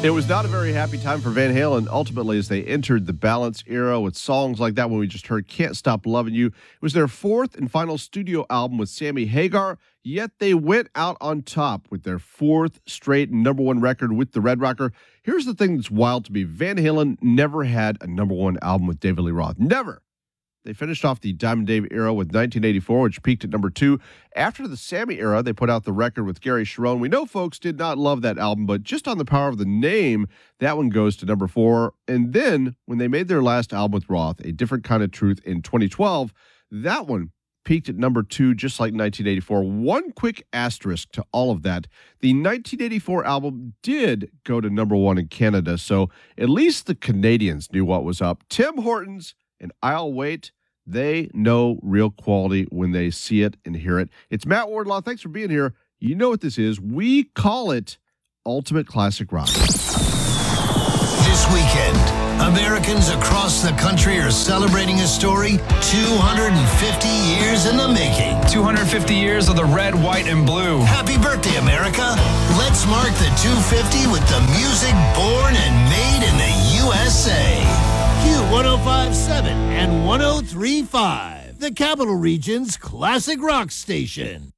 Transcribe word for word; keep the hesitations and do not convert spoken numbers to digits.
It was not a very happy time for Van Halen, ultimately, as they entered the Balance era with songs like that one we just heard, Can't Stop Loving You. It was their fourth and final studio album with Sammy Hagar, yet they went out on top with their fourth straight number one record with the Red Rocker. Here's the thing that's wild to me. Van Halen never had a number one album with David Lee Roth. Never. They finished off the Diamond Dave era with nineteen eighty-four, which peaked at number two. After the Sammy era, they put out the record with Gary Cherone. We know folks did not love that album, but just on the power of the name, that one goes to number four. And then when they made their last album with Roth, A Different Kind of Truth, in twenty twelve, that one peaked at number two, just like nineteen eighty-four. One quick asterisk to all of that. The nineteen eighty-four album did go to number one in Canada, so at least the Canadians knew what was up. Tim Hortons and I'll Wait, they know real quality when they see it and hear it. It's Matt Wardlaw. Thanks for being here. You know what this is. We call it Ultimate Classic Rock. This weekend, Americans across the country are celebrating a story two hundred fifty years in the making. two hundred fifty years of the red, white, and blue. Happy birthday, America. Let's mark the two hundred fifty with the music born and made in the U S A. Q one oh five point seven and one oh three point five, the Capital Region's classic rock station.